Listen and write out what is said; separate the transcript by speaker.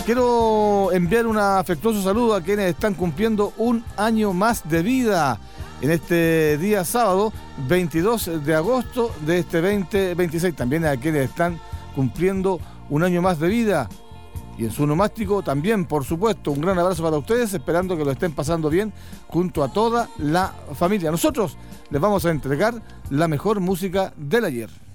Speaker 1: Quiero enviar un afectuoso saludo a quienes están cumpliendo un año más de vida en este día sábado, 22 de agosto de este 2026. También a quienes están cumpliendo un año más de vida. Y en su onomástico también, por supuesto, un gran abrazo para ustedes, esperando que lo estén pasando bien junto a toda la familia. Nosotros les vamos a entregar la mejor música del ayer.